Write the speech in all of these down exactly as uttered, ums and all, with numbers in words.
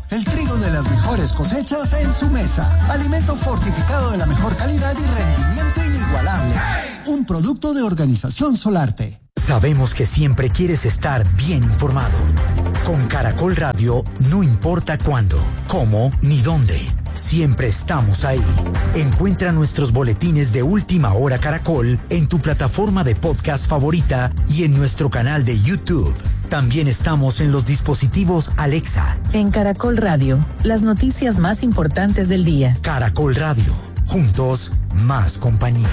El trigo de las mejores cosechas en su mesa. Alimento fortificado de la mejor calidad y rendimiento inigualable. Un producto de Organización Solarte. Sabemos que siempre quieres estar bien informado. Con Caracol Radio, no importa cuándo, cómo ni dónde. Siempre estamos ahí. Encuentra nuestros boletines de Última Hora Caracol en tu plataforma de podcast favorita y en nuestro canal de YouTube. También estamos en los dispositivos Alexa. En Caracol Radio, las noticias más importantes del día. Caracol Radio, juntos, más compañía.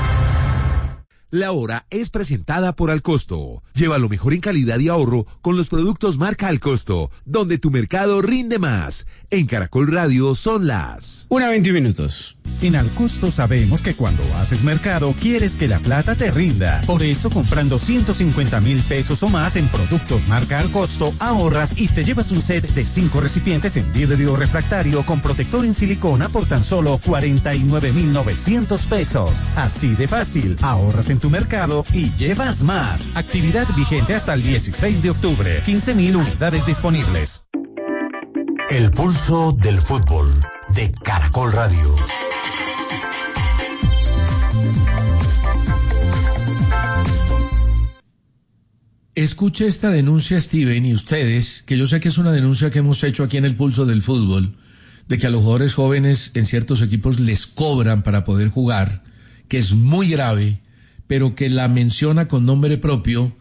La hora es presentada por Alcosto. Lleva lo mejor en calidad y ahorro con los productos marca Alcosto, donde tu mercado rinde más. En Caracol Radio son las una veinte minutos. En Alcosto sabemos que cuando haces mercado quieres que la plata te rinda. Por eso, comprando ciento cincuenta mil pesos o más en productos marca Alcosto, ahorras y te llevas un set de cinco recipientes en vidrio refractario con protector en silicona por tan solo cuarenta y nueve mil novecientos pesos. Así de fácil, ahorras en tu mercado y llevas más. Actividad vigente hasta el dieciséis de octubre. quince mil unidades disponibles. El pulso del fútbol de Caracol Radio. Escuche esta denuncia, Steven, y ustedes, que yo sé que es una denuncia que hemos hecho aquí en el Pulso del Fútbol, de que a los jugadores jóvenes en ciertos equipos les cobran para poder jugar, que es muy grave, pero que la menciona con nombre propio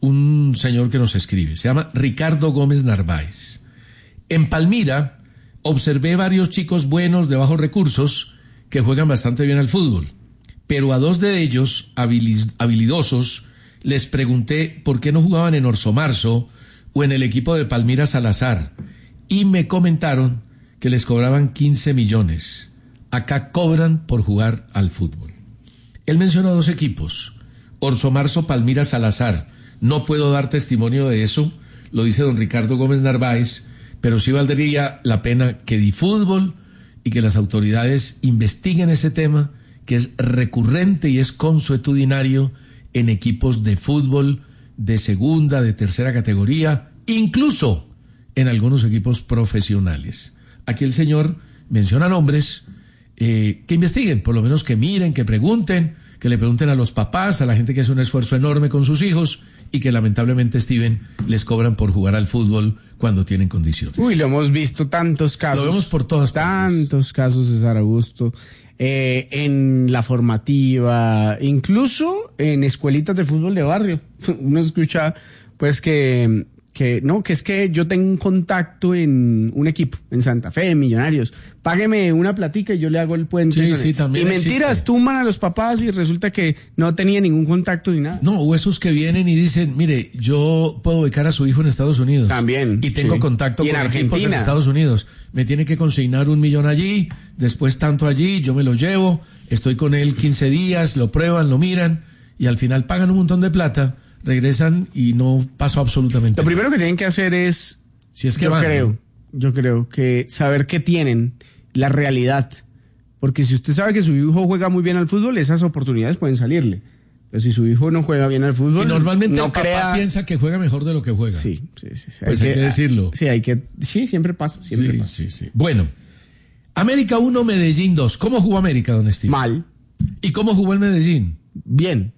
un señor que nos escribe. Se llama Ricardo Gómez Narváez. En Palmira observé varios chicos buenos de bajos recursos que juegan bastante bien al fútbol, pero a dos de ellos, habilidosos, les pregunté por qué no jugaban en Orso Marzo o en el equipo de Palmira Salazar, y me comentaron que les cobraban quince millones. Acá cobran por jugar al fútbol. Él mencionó dos equipos, Orso Marzo, Palmira Salazar. No puedo dar testimonio de eso, lo dice don Ricardo Gómez Narváez, pero sí valdría la pena que Difútbol y que las autoridades investiguen ese tema, que es recurrente y es consuetudinario en equipos de fútbol de segunda, de tercera categoría, incluso en algunos equipos profesionales. Aquí el señor menciona nombres, eh, que investiguen, por lo menos que miren, que pregunten, que le pregunten a los papás, a la gente que hace un esfuerzo enorme con sus hijos y que lamentablemente, Steven, les cobran por jugar al fútbol cuando tienen condiciones. Uy, lo hemos visto tantos casos. Lo vemos por todas partes. Tantos casos, César Augusto. Eh, en la formativa, incluso en escuelitas de fútbol de barrio. Uno escucha, pues, que, que no, que es que yo tengo un contacto en un equipo, en Santa Fe, en Millonarios. Págueme una platica y yo le hago el puente. Sí, sí, también y mentiras, existe. tumban a los papás y resulta que no tenía ningún contacto ni nada. No, o esos que vienen y dicen, mire, yo puedo becar a su hijo en Estados Unidos. También. Y tengo sí. contacto y con en equipos Argentina. en Estados Unidos. Me tiene que consignar un millón allí, después tanto allí, yo me lo llevo, estoy con él quince días, lo prueban, lo miran, y al final pagan un montón de plata, regresan y no pasó absolutamente Lo nada. primero que tienen que hacer es, Si es que yo van, creo, ¿no? yo creo que saber qué tienen, la realidad. Porque si usted sabe que su hijo juega muy bien al fútbol, esas oportunidades pueden salirle. Pero si su hijo no juega bien al fútbol, Y normalmente no el papá crea... piensa que juega mejor de lo que juega. Sí, sí, sí. sí. Pues hay que, hay que decirlo. Sí, hay que, sí, siempre pasa, siempre sí, pasa. sí, sí. Bueno, América uno, Medellín dos. ¿Cómo jugó América, don Steve? Mal. ¿Y cómo jugó el Medellín? Bien.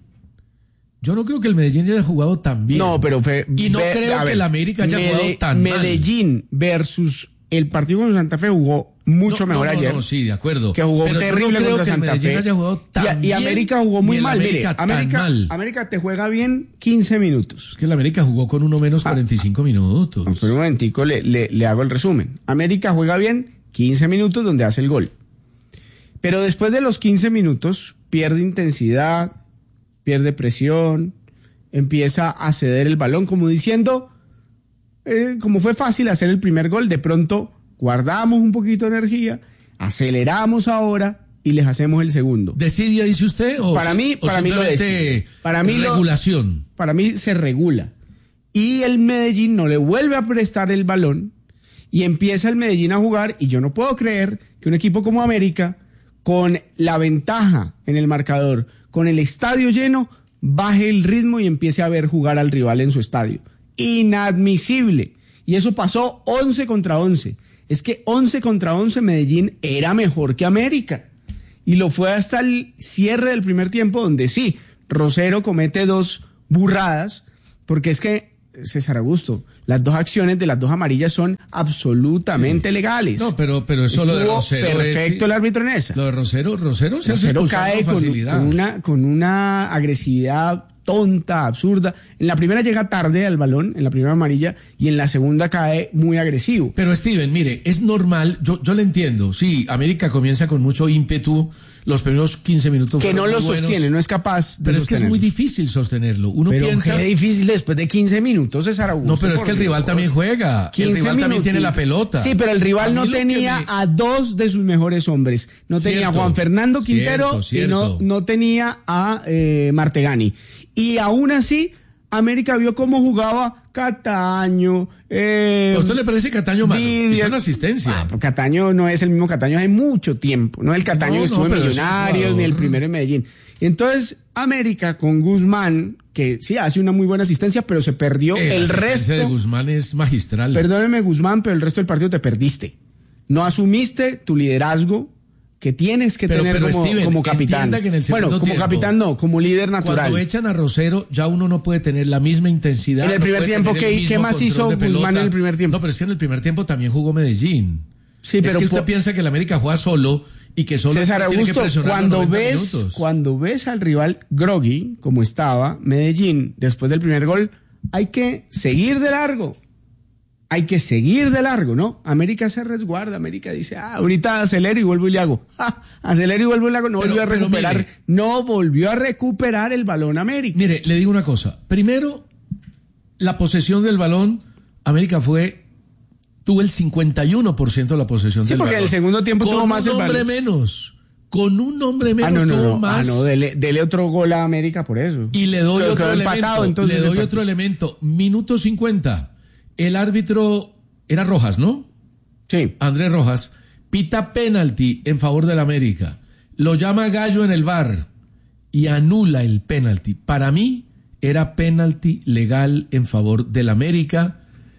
Yo no creo que el Medellín haya jugado tan bien. No, pero fue... Y no ve, creo que ver, el América haya Mede, jugado tan Medellín mal. versus el partido con Santa Fe jugó mucho no, mejor no, no, ayer. No, sí, de acuerdo. Que jugó pero terrible yo no creo contra que Santa el Medellín Fe. haya jugado tan y, y bien, América jugó muy mal. América Mire, América, mal. América te juega bien quince minutos. Es que el América jugó con uno menos Ah, cuarenta y cinco minutos. No, pero un momentico le, le, le hago el resumen. América juega bien quince minutos donde hace el gol. Pero después de los quince minutos pierde intensidad, pierde presión, empieza a ceder el balón como diciendo, eh, como fue fácil hacer el primer gol, de pronto guardamos un poquito de energía, aceleramos ahora y les hacemos el segundo. ¿Desidia, dice usted? O para si, mí, o para mí lo decide. Para mí regulación. Lo, para mí se regula. Y el Medellín no le vuelve a prestar el balón y empieza el Medellín a jugar, y yo no puedo creer que un equipo como América, con la ventaja en el marcador, con el estadio lleno, baje el ritmo y empiece a ver jugar al rival en su estadio. Inadmisible. Y eso pasó once contra once. es que once contra once Medellín era mejor que América. Y lo fue hasta el cierre del primer tiempo, donde sí, Rosero comete dos burradas, porque es que, César Augusto, las dos acciones de las dos amarillas son absolutamente sí. legales. No, pero, pero eso Estuvo lo de Rosero perfecto es, el árbitro en esa. Lo de Rosero, Rosero se Rosero hace cae con con, facilidad. con, una, con una agresividad tonta, absurda. En la primera llega tarde al balón, en la primera amarilla, y en la segunda cae muy agresivo. Pero Steven, mire, es normal, yo, yo le entiendo, sí, América comienza con mucho ímpetu, los primeros quince minutos que no lo buenos, sostiene, no es capaz de pero es que es muy sostenerlo. difícil sostenerlo. Uno pero piensa, qué difícil después de quince minutos, César Augusto. no, pero es que el rival también juega, el rival también tiene la pelota. Sí, pero el rival no lo tenía me- a dos de sus mejores hombres. No tenía a Cierto, Juan Fernando Quintero cierto, y no, cierto. no tenía a eh, Martegani. Y aún así, América vio cómo jugaba Cataño. Eh, ¿A usted le parece Cataño malo? Didier- Hizo una asistencia. Ah, pues Cataño no es el mismo Cataño hace mucho tiempo. No es el Cataño No, que estuvo no, en pero es un Millonarios jugador. ni el primero en Medellín. Entonces, América con Guzmán, que sí hace una muy buena asistencia, pero se perdió Eh, el la asistencia resto. de Guzmán es magistral. Perdóneme, Guzmán, pero el resto del partido te perdiste. No asumiste tu liderazgo que tienes que Pero- tener pero, como, Steven, como capitán. entienda que en el Bueno, segundo como tiempo, capitán no, como líder natural. Cuando echan a Rosero, ya uno no puede tener la misma intensidad. En el no primer puede tiempo, tener el ¿qué- mismo qué más control hizo de pelota. Guzmán en el primer tiempo? No, pero es que en el primer tiempo también jugó Medellín. Sí, es pero que usted po- piensa que el América juega solo y que solo César tiene que Augusto, presionar los cuando noventa ves, minutos. cuando ves al rival groggy, como estaba Medellín, después del primer gol, hay que seguir de largo. Hay que seguir de largo, ¿no? América se resguarda, América dice, ah, ahorita acelero y vuelvo y le hago. Ah, acelero y vuelvo y le hago. No Pero- volvió a pero recuperar, mire. no volvió a recuperar el balón América. Mire, le digo una cosa. Primero, la posesión del balón, América fue, tuvo el cincuenta y uno por ciento de la posesión Sí, del porque balón. en el segundo tiempo Con tuvo más el un hombre balón. menos. Con un hombre menos Ah, no, no, tuvo no. más. Ah, no, dele, dele otro gol a América por eso. Y le doy Pero otro quedó elemento. empatado, entonces, le el doy partido. otro elemento. Minuto cincuenta. El árbitro era Rojas, ¿no? Sí. Andrés Rojas pita penalti en favor del América. Lo llama Gallo en el V A R y anula el penalti. Para mí era penalti legal en favor del América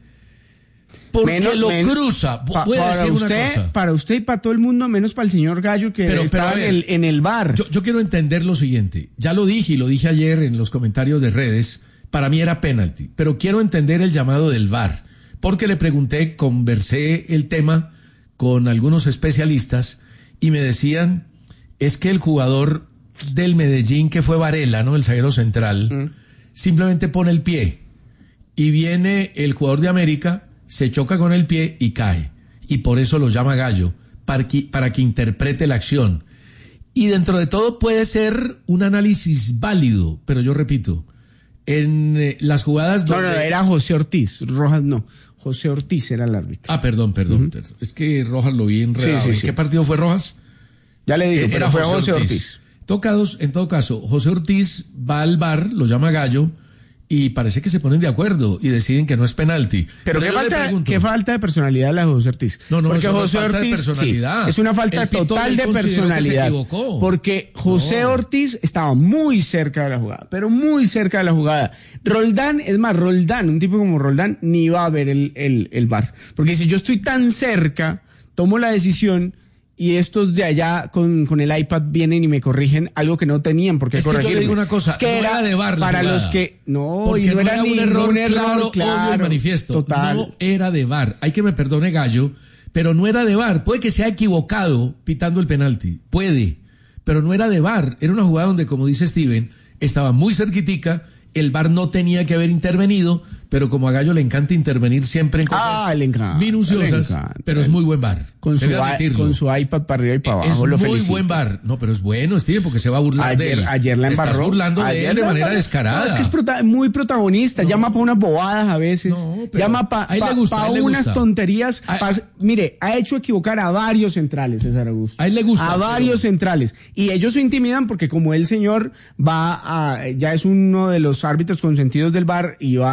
porque Menos- lo men- cruza. Pa- Voy a para decir una usted, cosa. para usted y para todo el mundo, menos para el señor Gallo que Pero- estaba pero a en, ver, el, en el bar. Yo, yo quiero entender lo siguiente. Ya lo dije y lo dije ayer en los comentarios de redes. Para mí era penalti, pero quiero entender el llamado del V A R. Porque le pregunté, conversé el tema con algunos especialistas y me decían, es que el jugador del Medellín, que fue Varela, ¿no? El zaguero central, Mm. simplemente pone el pie y viene el jugador de América, se choca con el pie y cae. Y por eso lo llama Gallo, para que, para que interprete la acción. Y dentro de todo puede ser un análisis válido, pero yo repito, en eh, las jugadas No, donde... no, era José Ortiz, Rojas no. José Ortiz era el árbitro. Ah, perdón, perdón. perdón. Es que Rojas lo vi enredado. Sí, sí, ¿En sí. qué partido fue Rojas? Ya le digo, Eh, pero fue José Ortiz. En todo caso, en todo caso, José Ortiz va al V A R, lo llama Gallo, y parece que se ponen de acuerdo y deciden que no es penalti. Pero, qué yo le falta, pregunto- qué falta de personalidad la de José Ortiz. No, no, porque eso no es José falta de Ortiz personalidad. sí, es una falta El pitón, total él de consideró que se personalidad. equivocó. Porque José No. Ortiz estaba muy cerca de la jugada, pero muy cerca de la jugada. Roldán, es más, Roldán, un tipo como Roldán, ni va a ver el, el, el V A R. Porque si yo estoy tan cerca, tomo la decisión y estos de allá con, con el iPad vienen y me corrigen algo que no tenían por qué Es que yo le corregirme. digo una cosa, Es que no era de V A R la para jugada. los que no, Porque y no, no era, era un ningún error, error, claro, claro, obvio y manifiesto. total. No era de V A R. Hay que me perdone Gallo, pero no era de V A R. Puede que se haya equivocado pitando el penalti. Puede. Pero no era de V A R. Era una jugada donde, como dice Steven, estaba muy cerquitica. El V A R no tenía que haber intervenido, pero como a Gallo le encanta intervenir siempre en cosas Ah, le encanta, minuciosas, le encanta. pero es muy buen V A R. Con su, Debe i- admitirlo. con su iPad para arriba y para abajo, Es lo muy felicito. buen V A R. No, pero es bueno, Steven, porque se va a burlar de Ayer, él. ayer la Te embarró. estás burlando de Ayer él de la manera embarró. descarada. No, es que es prota- muy protagonista. Llama para unas bobadas a veces. No, pero llama para a él le gusta, a él le unas gusta. tonterías. A- pa- mire, ha hecho equivocar a varios centrales, César Augusto. A él le gusta, A pero- varios centrales. Y ellos se intimidan porque como el señor va a, ya es uno de los árbitros consentidos del V A R y va a pitar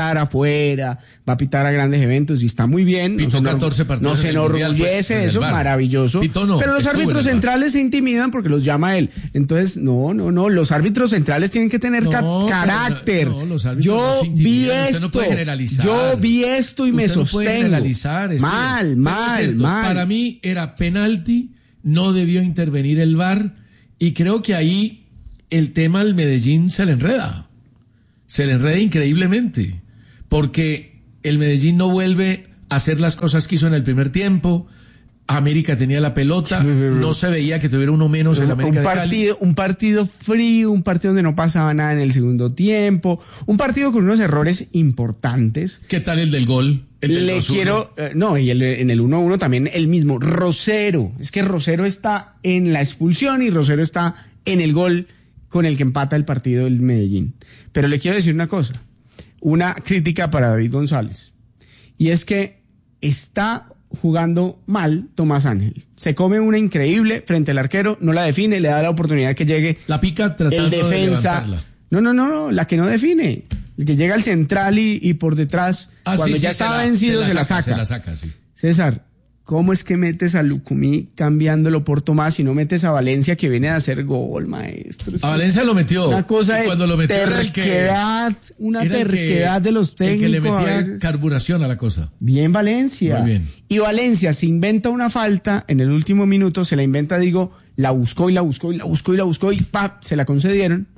pitar afuera, va a pitar a grandes eventos y está muy bien. Pitó no catorce partidos. No se enorgullece de eso, maravilloso. Pitó no, pero los árbitros centrales se intimidan porque los llama él. Entonces, no, no, no, los árbitros centrales tienen que tener no, ca- carácter. No, los árbitros yo no vi esto, no puede generalizar. yo vi esto y Usted me no sostengo. Puede generalizar, es mal, que, mal, cierto, mal. Para mí era penalti, no debió intervenir el V A R y creo que ahí el tema del Medellín se le enreda. Se le enreda increíblemente, porque el Medellín no vuelve a hacer las cosas que hizo en el primer tiempo. América tenía la pelota, no se veía que tuviera uno menos el América un partido, de Cali. Un partido frío, un partido donde no pasaba nada en el segundo tiempo, un partido con unos errores importantes. ¿Qué tal el del gol? El del Le dos uno. quiero, eh, no, y el, en el uno uno también el mismo, Rosero, es que Rosero está en la expulsión y Rosero está en el gol con el que empata el partido del Medellín. Pero le quiero decir una cosa, una crítica para David González, y es que está jugando mal Tomás Ángel. Se come una increíble frente al arquero, no la define, le da la oportunidad que llegue la pica tratando el defensa. de levantarla. No, no, no, no, la que no define. El que llega al central y, y por detrás, Ah, cuando sí, ya sí, está se la- vencido, se se la la saca, saca. se la saca, sí. César, ¿cómo es que metes a Lucumí cambiándolo por Tomás y no metes a Valencia que viene a hacer gol, maestro? Es A Valencia lo metió. Una cosa y de cuando lo metió era el que- terquedad, una era el que- terquedad de los técnicos. El que le a metía veces. carburación a la cosa. Bien Valencia. Muy bien. Y Valencia se inventa una falta en el último minuto, se la inventa, digo, la buscó y la buscó y la buscó y la buscó y ¡pap! Se la concedieron.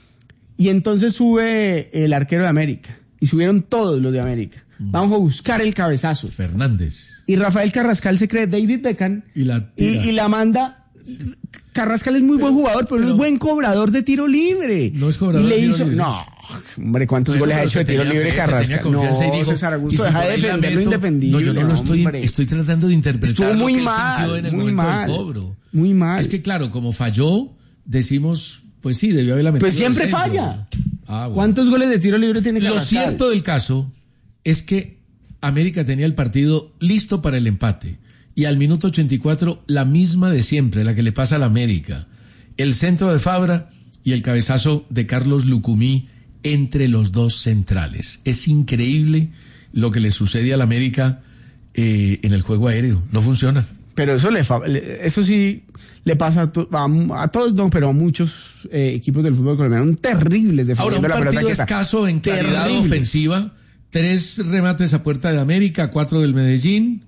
Y entonces sube el arquero de América. Y subieron todos los de América. Mm. Vamos a buscar el cabezazo. Fernández. Y Rafael Carrascal se cree David Beckham. Y la y, tira. y la manda. Carrascal es muy Pero- buen jugador, pero, no pero- es buen cobrador de tiro libre. No es cobrador Y le de tiro hizo, libre. No, hombre, ¿cuántos Bueno, goles ha pero hecho de se tiro tenía libre fe, se Carrascal? tenía confianza No, y dijo, César y Augusto, si deja por de ahí la defender lo meto- indefendible. No, yo no lo estoy, hombre. estoy tratando de interpretar Estuvo muy lo que él mal, sintió en el muy momento mal, del cobro. muy mal. Es que claro, como falló, decimos, pues sí, debió haberla metido. Pues siempre al centro. falla. Ah, bueno. ¿Cuántos goles de tiro libre tiene Lo Carrascal? cierto del caso es que América tenía el partido listo para el empate. Y al minuto ochenta y cuatro, la misma de siempre, la que le pasa a la América. El centro de Fabra y el cabezazo de Carlos Lucumí entre los dos centrales. Es increíble lo que le sucede a la América eh, en el juego aéreo. No funciona. Pero eso le fa- le- eso sí le pasa a, to- a, a todos, no, pero a muchos eh, equipos del fútbol colombiano. Un terrible Ahora, un defendiendo la pelota partido quieta. escaso en calidad Terrible. ofensiva. Tres remates a puerta de América, cuatro del Medellín.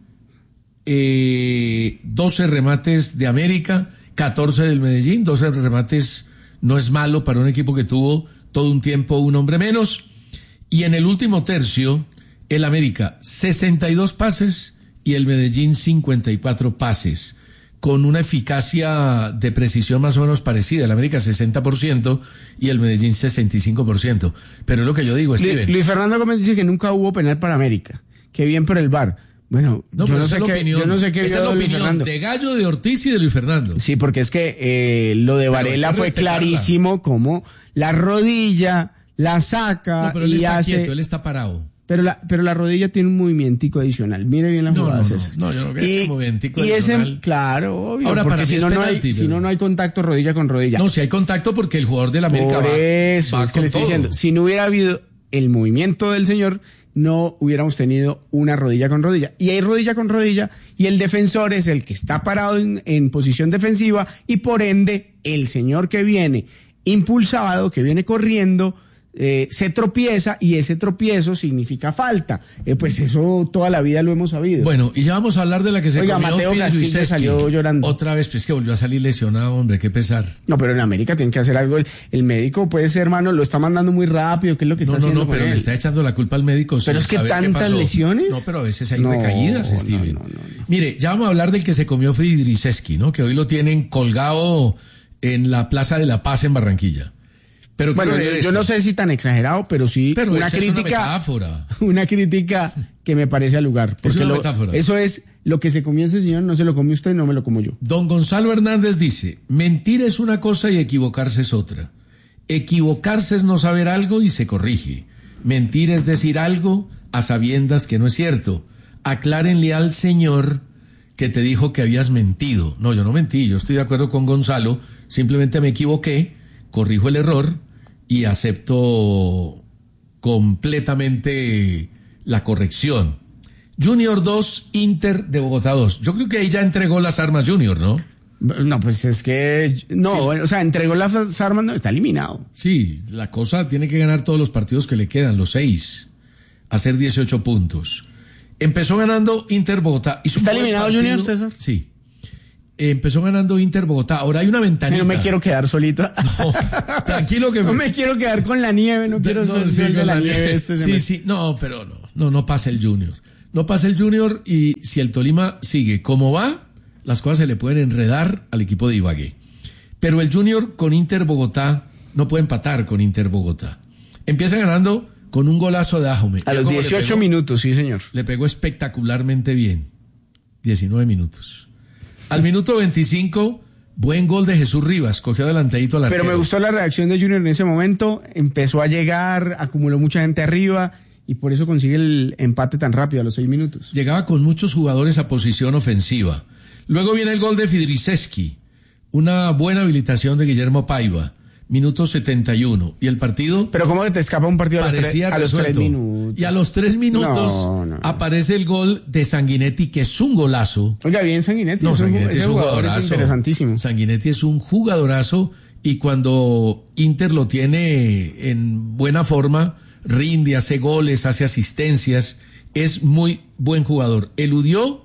Eh, doce remates de América, catorce del Medellín. doce remates no es malo para un equipo que tuvo todo un tiempo un hombre menos. Y en el último tercio, el América sesenta y dos pases y el Medellín cincuenta y cuatro pases, con una eficacia de precisión más o menos parecida. El América sesenta por ciento y el Medellín sesenta y cinco por ciento. Pero es lo que yo digo, Lu- Steven. Luis Fernando Gómez dice que nunca hubo penal para América. Qué bien por el V A R. Bueno, No, yo, pero no esa sé es la qué, opinión. yo no sé qué Esa vio es la Luis opinión Fernando. de Gallo, de Ortiz y de Luis Fernando. Sí, porque es que eh, lo de Pero Varela hay que fue respetarla. clarísimo, como la rodilla la saca No, pero él y está hace... quieto, él está parado. Pero la, pero la rodilla tiene un movimientico adicional. Mire bien la No, jugada, no, no. César. No, yo no creo que ese movimentico y ese, adicional. claro, obvio. Ahora, porque para si mí no, es no hay, penalti, si pero- no, no hay contacto rodilla con rodilla. No, si hay contacto porque el jugador de la América Por va, eso, va es que con le estoy todo. diciendo, si no hubiera habido el movimiento del señor, no hubiéramos tenido una rodilla con rodilla. Y hay rodilla con rodilla, y el defensor es el que está parado en, en posición defensiva, y por ende, el señor que viene impulsado, que viene corriendo, eh, se tropieza, y ese tropiezo significa falta. Eh, pues eso toda la vida lo hemos sabido. Bueno, y ya vamos a hablar de la que se Oiga, comió Mateo Fidel Castillo Luiseski. salió llorando. Otra vez, pues que volvió a salir lesionado, hombre, qué pesar. No, pero en América tienen que hacer algo. El, el médico puede ser, hermano, lo está mandando muy rápido. ¿Qué es lo que No, está no, haciendo no, con pero él? le está echando la culpa al médico. Pero sin es que saber qué tantas pasó. lesiones. No, pero a veces hay No, recaídas, no, Steven. no, no, no. Mire, ya vamos a hablar del que se comió Fidriseski, ¿no? Que hoy lo tienen colgado en la Plaza de la Paz en Barranquilla. Pero Bueno, quiero yo, leer yo esto. no sé si tan exagerado, pero sí Pero una esa es una crítica, metáfora. una crítica que me parece al lugar. Porque una lo- metáfora. eso es lo que se comió ese señor, no se lo comió usted, no me lo como yo. Don Gonzalo Hernández dice, mentir es una cosa y equivocarse es otra. Equivocarse es no saber algo y se corrige. Mentir es decir algo a sabiendas que no es cierto. Aclárenle al señor que te dijo que habías mentido. No, yo no mentí, yo estoy de acuerdo con Gonzalo, simplemente me equivoqué, corrijo el error y acepto completamente la corrección. Junior dos, Inter de Bogotá dos. Yo creo que ahí ya entregó las armas Junior, ¿no? No, pues es que... No, sí. O sea, entregó las armas, no, está eliminado. Sí, la cosa tiene que ganar todos los partidos que le quedan, los seis, hacer dieciocho puntos. Empezó ganando Inter Bogotá. Hizo ¿Está eliminado partido. Junior, César? Sí. Empezó ganando Inter Bogotá. Ahora hay una ventanita. No me quiero quedar solito. No, tranquilo que me... No me quiero quedar con la nieve, no quiero no, ser sí, de la, la nieve. nieve. Este sí, sí, no, pero no, no, no pasa el Junior. No pasa el Junior y si el Tolima sigue como va, las cosas se le pueden enredar al equipo de Ibagué. Pero el Junior con Inter Bogotá no puede empatar con Inter Bogotá. Empieza ganando con un golazo de Ajome. A los dieciocho minutos, sí, señor. Le pegó espectacularmente bien. diecinueve minutos. Al minuto veinticinco, buen gol de Jesús Rivas, cogió adelantadito al arquero. Pero me gustó la reacción de Junior en ese momento, empezó a llegar, acumuló mucha gente arriba y por eso consigue el empate tan rápido a los seis minutos. Llegaba con muchos jugadores a posición ofensiva. Luego viene el gol de Fidriseski, una buena habilitación de Guillermo Paiva. Minuto setenta y uno. Y el partido... Pero ¿cómo te escapa un partido a los, tres, a los tres minutos? Y a los tres minutos no, no, no. aparece el gol de Sanguinetti, que es un golazo. Oiga, bien Sanguinetti. No, es Sanguinetti un, es un jugador jugadorazo. Es interesantísimo. Sanguinetti es un jugadorazo y cuando Inter lo tiene en buena forma, rinde, hace goles, hace asistencias. Es muy buen jugador. Eludió...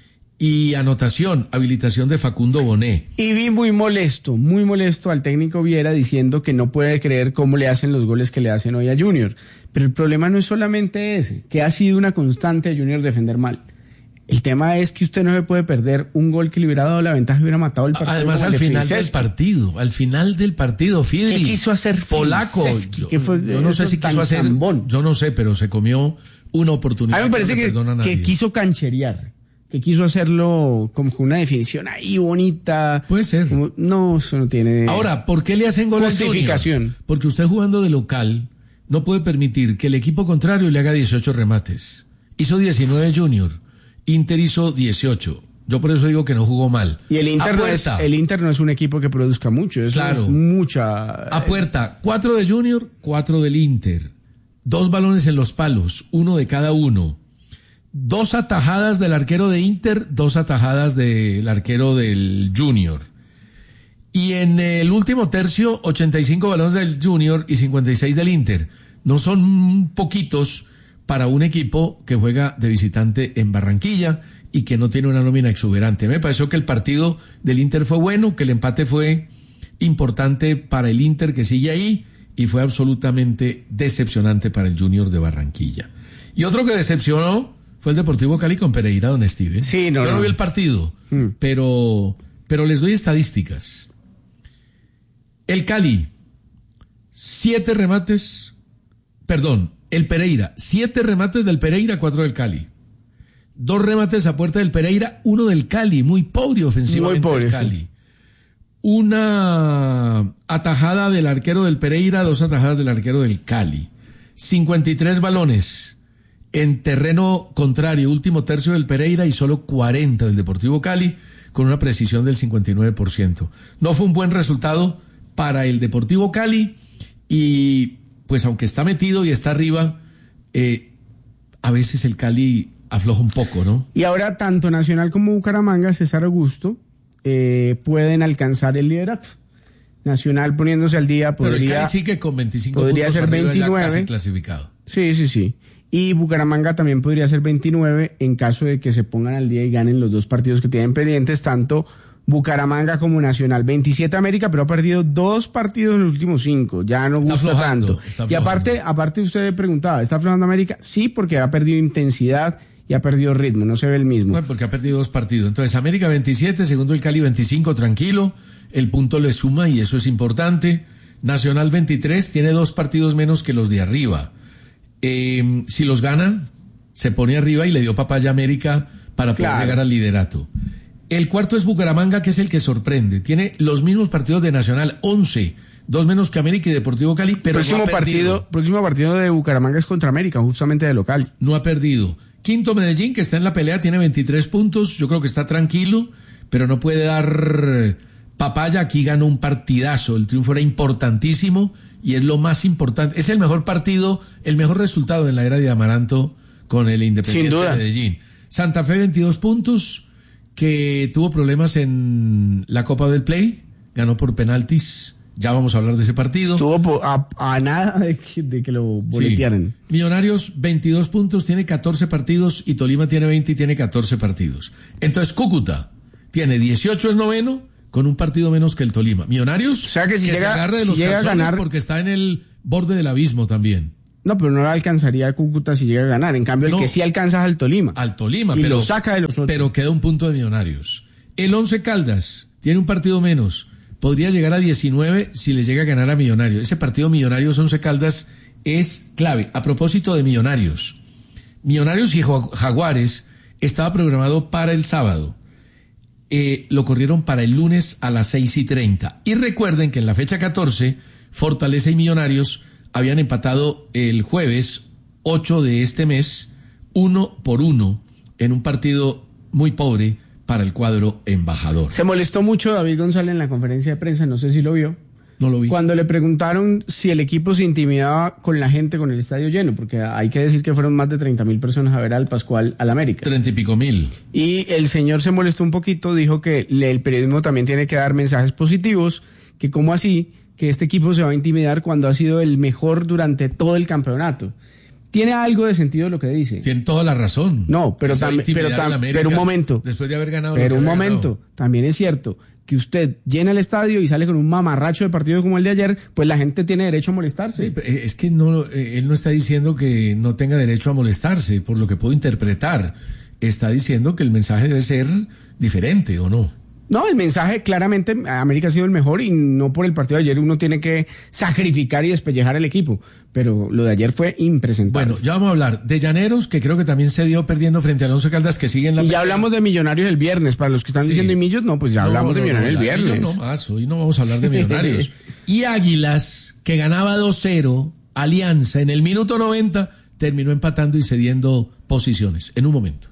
Y anotación, habilitación de Facundo Bonet. Y vi muy molesto, muy molesto al técnico Viera diciendo que no puede creer cómo le hacen los goles que le hacen hoy a Junior. Pero el problema no es solamente ese, que ha sido una constante de Junior defender mal. El tema es que usted no se puede perder un gol que le hubiera dado la ventaja y hubiera matado el partido. Además, al final del partido, al final del partido, Fidri. ¿Qué quiso hacer Polaco? Yo, ¿Qué fue yo no sé si quiso hacer, zambón? Yo no sé, pero se comió una oportunidad. A mí me parece que, no que, que quiso cancherear. Que quiso hacerlo como con una definición ahí bonita. Puede ser. Como, no, eso no tiene... Ahora, ¿por qué le hacen gol al Junior? Porque usted jugando de local no puede permitir que el equipo contrario le haga dieciocho remates. Hizo diecinueve Junior. Inter hizo dieciocho. Yo por eso digo que no jugó mal. Y el Inter, no es, el Inter no es un equipo que produzca mucho. Eso claro. Es mucha... A puerta, cuatro de Junior, cuatro del Inter. Dos balones en los palos, uno de cada uno. Dos atajadas del arquero de Inter, dos atajadas del arquero del Junior. Y en el último tercio, ochenta y cinco balones del Junior y cincuenta y seis del Inter. No son poquitos para un equipo que juega de visitante en Barranquilla y que no tiene una nómina exuberante. Me pareció que el partido del Inter fue bueno, que el empate fue importante para el Inter que sigue ahí y fue absolutamente decepcionante para el Junior de Barranquilla. Y otro que decepcionó fue el Deportivo Cali con Pereira, don Steven. Sí, no, Yo no, no vi el partido, hmm. pero, pero les doy estadísticas. El Cali, siete remates, perdón, el Pereira, siete remates del Pereira, cuatro del Cali. Dos remates a puerta del Pereira, uno del Cali, muy pobre ofensivamente muy pobre, el Cali. Sí. Una atajada del arquero del Pereira, dos atajadas del arquero del Cali. cincuenta y tres balones en terreno contrario, último tercio del Pereira y solo cuarenta del Deportivo Cali, con una precisión del cincuenta y nueve por ciento. No fue un buen resultado para el Deportivo Cali y pues aunque está metido y está arriba, eh, a veces el Cali afloja un poco, ¿no? Y ahora tanto Nacional como Bucaramanga, César Augusto, eh, pueden alcanzar el liderato. Nacional poniéndose al día podría... Pero el Cali sí que con veinticinco podría puntos ser veintinueve. Ya casi clasificado. Sí, sí, sí. Y Bucaramanga también podría ser veintinueve en caso de que se pongan al día y ganen los dos partidos que tienen pendientes, tanto Bucaramanga como Nacional. veintisiete América, pero ha perdido dos partidos en los últimos cinco. Ya no gusta está tanto. Está y aparte, aparte usted preguntaba, ¿está aflojando América? Sí, porque ha perdido intensidad y ha perdido ritmo, no se ve el mismo. Bueno, porque ha perdido dos partidos. Entonces, América veintisiete, segundo el Cali veinticinco, tranquilo. El punto le suma y eso es importante. Nacional veintitrés, tiene dos partidos menos que los de arriba. Eh, si los gana, se pone arriba y le dio papaya a América para poder claro. llegar al liderato. El cuarto es Bucaramanga, que es el que sorprende. Tiene los mismos partidos de Nacional, once, dos menos que América y Deportivo Cali, pero próximo no ha perdido. partido, próximo partido de Bucaramanga es contra América, justamente de local. No ha perdido. Quinto Medellín, que está en la pelea, tiene veintitrés puntos. Yo creo que está tranquilo, pero no puede dar papaya. Aquí ganó un partidazo. El triunfo era importantísimo y es lo más importante. Es el mejor partido, el mejor resultado en la era de Amaranto con el Independiente de Medellín. Santa Fe veintidós puntos, que tuvo problemas en la Copa del Play, ganó por penaltis. Ya vamos a hablar de ese partido. Estuvo a, a nada de que, de que lo boletearan. Sí. Millonarios, veintidós puntos, tiene catorce partidos, y Tolima tiene veinte y tiene catorce partidos. Entonces Cúcuta tiene dieciocho, es noveno, con un partido menos que el Tolima. Millonarios, o sea que, si que llega, se agarre de si los llega a ganar, porque está en el borde del abismo también. No, pero no le alcanzaría a Cúcuta si llega a ganar. En cambio, el no, que sí alcanza es al Tolima. Al Tolima, y pero lo saca de los otros. Pero queda un punto de Millonarios. El Once Caldas tiene un partido menos. Podría llegar a diecinueve si le llega a ganar a Millonarios. Ese partido Millonarios Once Caldas es clave. A propósito de Millonarios, Millonarios y Jaguares estaba programado para el sábado. Eh, lo corrieron para el lunes a las seis y treinta. Y recuerden que en la fecha catorce, Fortaleza y Millonarios habían empatado el jueves ocho de este mes, uno por uno, en un partido muy pobre para el cuadro embajador. Se molestó mucho David González en la conferencia de prensa, no sé si lo vio. No lo vi. Cuando le preguntaron si el equipo se intimidaba con la gente, con el estadio lleno, porque hay que decir que fueron más de treinta mil personas a ver al Pascual al América. Treinta y pico mil. Y el señor se molestó un poquito, dijo que el periodismo también tiene que dar mensajes positivos, que cómo así, que este equipo se va a intimidar cuando ha sido el mejor durante todo el campeonato. Tiene algo de sentido lo que dice. Tiene toda la razón. No, pero también, pero, tam, pero un momento. Después de haber ganado. Pero un momento, ganado. También es cierto que usted llena el estadio y sale con un mamarracho de partido como el de ayer, pues la gente tiene derecho a molestarse. Sí, es que no, él no está diciendo que no tenga derecho a molestarse, por lo que puedo interpretar. Está diciendo que el mensaje debe ser diferente, ¿o no? No, el mensaje claramente, América ha sido el mejor y no por el partido de ayer uno tiene que sacrificar y despellejar el equipo, pero lo de ayer fue impresentable. Bueno, ya vamos a hablar de Llaneros, que creo que también se dio perdiendo frente al Once Caldas, que sigue en la... Y ya pelea. hablamos de Millonarios el viernes, para los que están sí. diciendo Millos, no, pues ya no, hablamos no, de Millonarios no, el viernes. No más, hoy no vamos a hablar de Millonarios. Y Águilas, que ganaba dos cero, Alianza, en el minuto noventa, terminó empatando y cediendo posiciones, en un momento.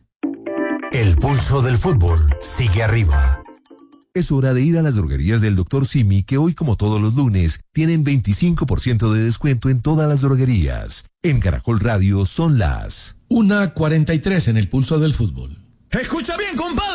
El pulso del fútbol sigue arriba. Es hora de ir a las droguerías del doctor Simi, que hoy, como todos los lunes, tienen veinticinco por ciento de descuento en todas las droguerías. En Caracol Radio son las una cuarenta y tres en el pulso del fútbol. Escucha bien, compadre.